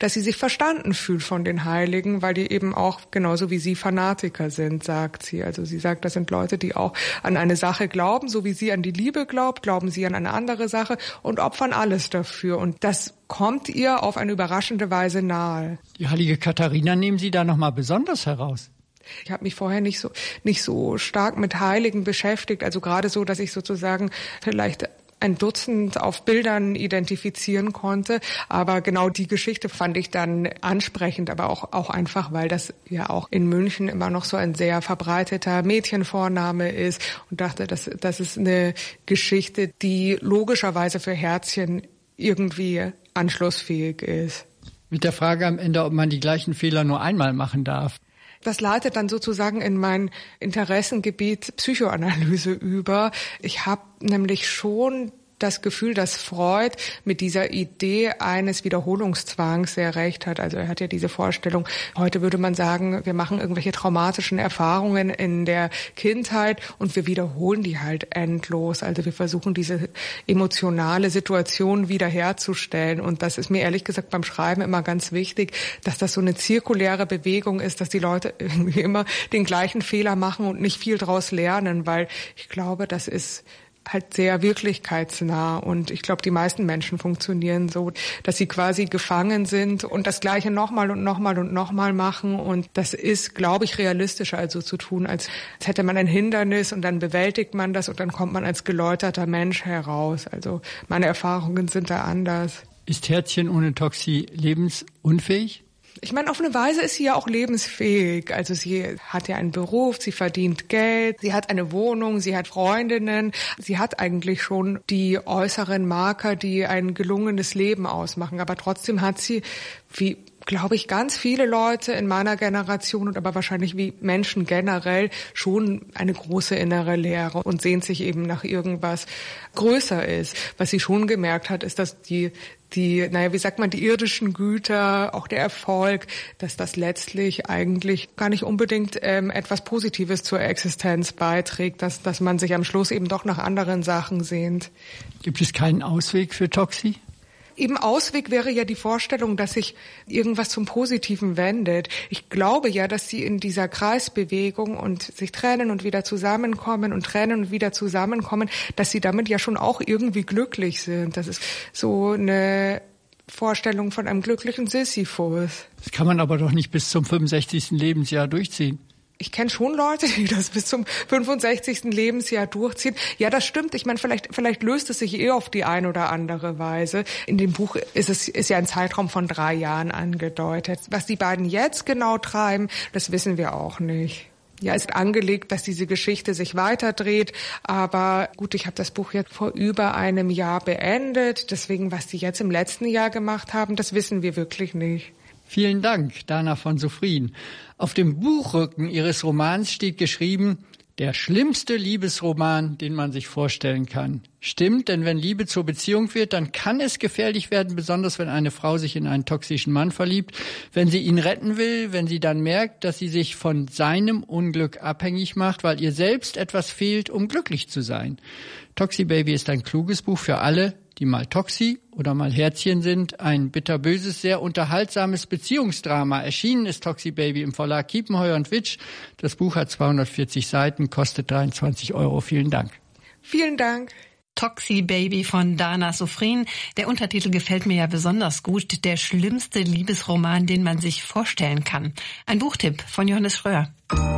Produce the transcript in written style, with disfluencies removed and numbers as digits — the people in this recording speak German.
dass sie sich verstanden fühlt von den Heiligen, weil die eben auch genauso wie sie Fanatiker sind, sagt sie. Also sie sagt, das sind Leute, die auch an eine Sache glauben, so wie sie an die Liebe glaubt, glauben sie an eine andere Sache und opfern alles dafür. Und das kommt ihr auf eine überraschende Weise nahe. Die heilige Katharina nehmen Sie da nochmal besonders heraus. Ich habe mich vorher nicht so stark mit Heiligen beschäftigt, also gerade so, dass ich sozusagen vielleicht ein Dutzend auf Bildern identifizieren konnte. Aber genau die Geschichte fand ich dann ansprechend, aber auch einfach, weil das ja auch in München immer noch so ein sehr verbreiteter Mädchenvorname ist und dachte, das ist eine Geschichte, die logischerweise für Herzchen irgendwie anschlussfähig ist. Mit der Frage am Ende, ob man die gleichen Fehler nur einmal machen darf. Das leitet dann sozusagen in mein Interessengebiet Psychoanalyse über. Ich habe nämlich schon das Gefühl, dass Freud mit dieser Idee eines Wiederholungszwangs sehr recht hat. Also er hat ja diese Vorstellung, heute würde man sagen, wir machen irgendwelche traumatischen Erfahrungen in der Kindheit und wir wiederholen die halt endlos. Also wir versuchen diese emotionale Situation wiederherzustellen. Und das ist mir ehrlich gesagt beim Schreiben immer ganz wichtig, dass das so eine zirkuläre Bewegung ist, dass die Leute irgendwie immer den gleichen Fehler machen und nicht viel draus lernen, weil ich glaube, das ist halt sehr wirklichkeitsnah und ich glaube, die meisten Menschen funktionieren so, dass sie quasi gefangen sind und das Gleiche nochmal und nochmal und nochmal machen und das ist, glaube ich, realistischer also zu tun, als hätte man ein Hindernis und dann bewältigt man das und dann kommt man als geläuterter Mensch heraus. Also meine Erfahrungen sind da anders. Ist Herzchen ohne Toxi lebensunfähig? Ich meine, auf eine Weise ist sie ja auch lebensfähig. Also sie hat ja einen Beruf, sie verdient Geld, sie hat eine Wohnung, sie hat Freundinnen. Sie hat eigentlich schon die äußeren Marker, die ein gelungenes Leben ausmachen. Aber trotzdem hat sie, wie glaube ich, ganz viele Leute in meiner Generation und aber wahrscheinlich wie Menschen generell schon eine große innere Leere und sehnt sich eben nach irgendwas größer ist. Was sie schon gemerkt hat, ist, dass die irdischen Güter, auch der Erfolg, dass das letztlich eigentlich gar nicht unbedingt etwas Positives zur Existenz beiträgt, dass man sich am Schluss eben doch nach anderen Sachen sehnt. Gibt es keinen Ausweg für Toxi? Eben Ausweg wäre ja die Vorstellung, dass sich irgendwas zum Positiven wendet. Ich glaube ja, dass sie in dieser Kreisbewegung und sich trennen und wieder zusammenkommen und trennen und wieder zusammenkommen, dass sie damit ja schon auch irgendwie glücklich sind. Das ist so eine Vorstellung von einem glücklichen Sisyphus. Das kann man aber doch nicht bis zum 65. Lebensjahr durchziehen. Ich kenne schon Leute, die das bis zum 65. Lebensjahr durchziehen. Ja, das stimmt. Ich meine, vielleicht löst es sich auf die eine oder andere Weise. In dem Buch ist ja ein Zeitraum von 3 Jahren angedeutet. Was die beiden jetzt genau treiben, das wissen wir auch nicht. Ja, ist angelegt, dass diese Geschichte sich weiterdreht. Aber gut, ich habe das Buch jetzt vor über einem Jahr beendet. Deswegen, was die jetzt im letzten Jahr gemacht haben, das wissen wir wirklich nicht. Vielen Dank, Dana von Sofrien. Auf dem Buchrücken Ihres Romans steht geschrieben, der schlimmste Liebesroman, den man sich vorstellen kann. Stimmt, denn wenn Liebe zur Beziehung wird, dann kann es gefährlich werden, besonders wenn eine Frau sich in einen toxischen Mann verliebt. Wenn sie ihn retten will, wenn sie dann merkt, dass sie sich von seinem Unglück abhängig macht, weil ihr selbst etwas fehlt, um glücklich zu sein. Toxi Baby ist ein kluges Buch für alle, die mal Toxi oder mal Herzchen sind. Ein bitterböses, sehr unterhaltsames Beziehungsdrama. Erschienen ist Toxi Baby im Verlag Kiepenheuer & Witsch. Das Buch hat 240 Seiten, kostet 23 €. Vielen Dank. Vielen Dank. Toxi Baby von Dana Sofrien. Der Untertitel gefällt mir ja besonders gut. Der schlimmste Liebesroman, den man sich vorstellen kann. Ein Buchtipp von Johannes Schröer.